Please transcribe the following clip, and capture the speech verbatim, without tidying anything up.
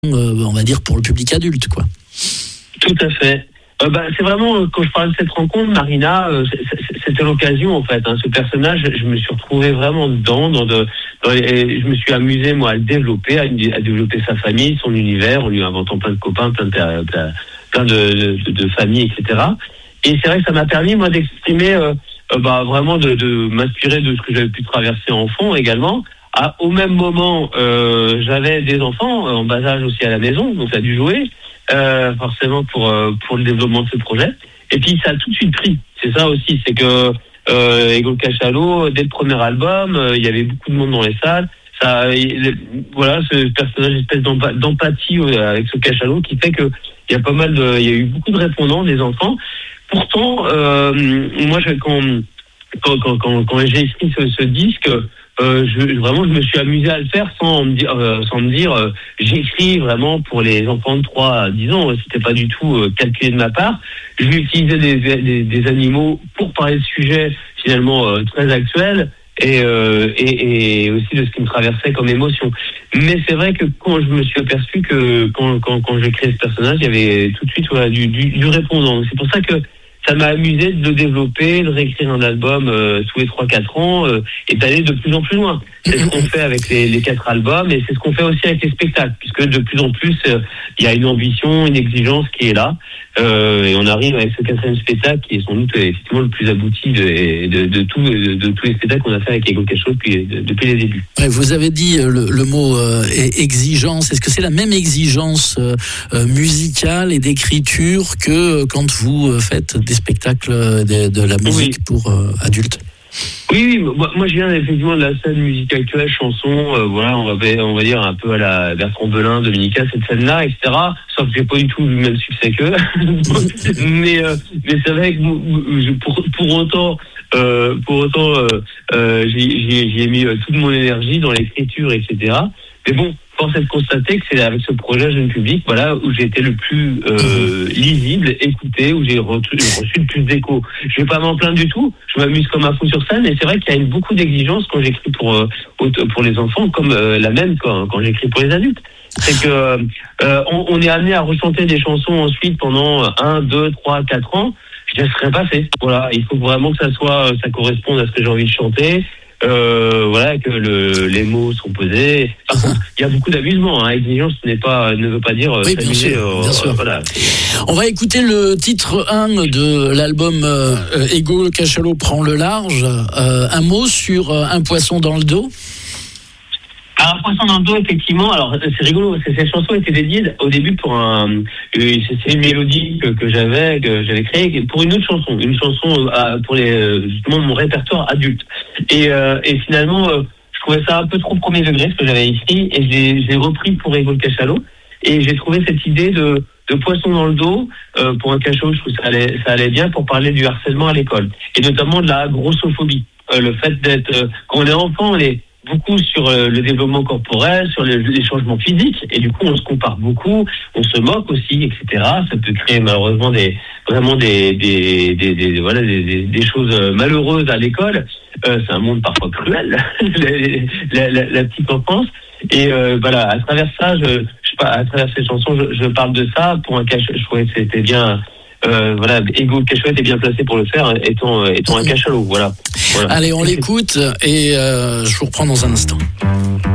euh, on va dire pour le public adulte, quoi. Tout à fait. Euh, bah, c'est vraiment, quand je parle de cette rencontre, Marina, euh, c'était l'occasion en fait. Hein. Ce personnage, je me suis retrouvé vraiment dedans. Dans de, dans les, je me suis amusé moi à le développer, à, à développer sa famille, son univers, en lui inventant plein de copains, plein de, plein, plein de, de, de familles, et cetera. Et c'est vrai que ça m'a permis moi d'exprimer, euh, euh, bah, vraiment de, de m'inspirer de ce que j'avais pu traverser enfant également. À, au même moment, euh, j'avais des enfants en bas âge aussi à la maison, donc ça a dû jouer euh, forcément pour euh, pour le développement de ce projet. Et puis ça a tout de suite pris. C'est ça aussi, c'est que euh, Ego Cachalot, dès le premier album, euh, il y avait beaucoup de monde dans les salles. Ça, il, voilà, ce personnage espèce d'empathie avec ce Cachalot qui fait que il y a pas mal de, il y a eu beaucoup de répondants des enfants. Pourtant, euh, moi, je, quand quand quand quand, quand j'ai écrit ce, ce disque. Euh, je, vraiment, je me suis amusé à le faire sans me dire, euh, sans me dire, euh, j'écris vraiment pour les enfants de trois à dix ans. C'était pas du tout euh, calculé de ma part. Je vais utiliser des, des, des animaux pour parler de sujets finalement euh, très actuels et, euh, et, et aussi de ce qui me traversait comme émotion. Mais c'est vrai que quand je me suis aperçu que quand, quand, quand j'ai créé ce personnage, il y avait tout de suite voilà, du, du, du répondant. C'est pour ça que ça m'a amusé de le développer, de réécrire un album euh, tous les trois quatre ans euh, et d'aller de plus en plus loin. C'est ce qu'on fait avec les, les quatre albums et c'est ce qu'on fait aussi avec les spectacles, puisque de plus en plus, il euh, y a une ambition, une exigence qui est là. Euh, et on arrive avec ce quatrième spectacle qui est sans doute effectivement le plus abouti de, de, de, tout, de, de tous les spectacles qu'on a fait avec Ego Cachalot depuis, de, depuis les débuts. Ouais, vous avez dit le, le mot euh, exigence. Est-ce que c'est la même exigence euh, musicale et d'écriture que quand vous faites des spectacles de, de la musique oui. pour euh, adultes? Oui, oui, moi, moi je viens effectivement de la scène musique actuelle, chanson, euh, voilà, on va, on va dire un peu à la Bertrand Belin, Dominica, cette scène-là, et cetera. Sauf que j'ai pas du tout le même succès qu'eux. mais, euh, mais c'est vrai que pour, pour autant, euh, pour autant, euh, euh, j'ai, j'ai mis toute mon énergie dans l'écriture, et cetera. Mais bon, force est de constater que c'est avec ce projet Jeune Public, voilà, où j'ai été le plus euh, lisible, écouté, où j'ai reçu, reçu le plus d'écho. Je vais pas m'en plaindre du tout. Je m'amuse comme un fou sur scène, et c'est vrai qu'il y a une, beaucoup d'exigences quand j'écris pour euh, pour les enfants, comme euh, la même quand, quand j'écris pour les adultes. C'est que euh, on, on est amené à rechanter des chansons ensuite pendant un, deux, trois, quatre ans. Je laisserai passer. Voilà, il faut vraiment que ça soit, ça corresponde à ce que j'ai envie de chanter. Euh, voilà, que le, les mots sont posés. Par contre, il y a beaucoup d'amusement. Hein. Exigence n'est pas, ne veut pas dire euh, oui, bien s'amuser. sûr, euh, bien sûr. Voilà. On va écouter le titre un de l'album euh, Ego Cachalot prend le large. Euh, un mot sur euh, Un poisson dans le dos. Alors, Un poisson dans le dos, effectivement. Alors, c'est rigolo. Ces chansons étaient dédiées au début pour un. C'est une mélodie que, que j'avais, que j'avais créée pour une autre chanson, une chanson pour les justement mon répertoire adulte. Et, euh, et finalement, euh, je trouvais ça un peu trop premier degré ce que j'avais écrit, et j'ai, j'ai repris pour Ego Cachalot. Et j'ai trouvé cette idée de, de poisson dans le dos euh, pour un cachot. Je trouve que ça allait, ça allait bien pour parler du harcèlement à l'école et notamment de la grossophobie. Euh, le fait d'être euh, quand on est enfant, on est beaucoup sur euh, le développement corporel, sur le, les changements physiques, et du coup on se compare beaucoup, on se moque aussi, et cetera. Ça peut créer malheureusement des vraiment des des des, des, des voilà des, des, des choses malheureuses à l'école. Euh, c'est un monde parfois cruel, la, la, la petite enfance. Et euh, voilà, à travers ça, je, je à travers ces chansons, je, je parle de ça pour un cachalot. Je trouvais que c'était bien. Euh, voilà, Ego Cachalot est bien placé pour le faire, étant étant un cachalot. Voilà. voilà. Allez, on l'écoute et euh, je vous reprends dans un instant.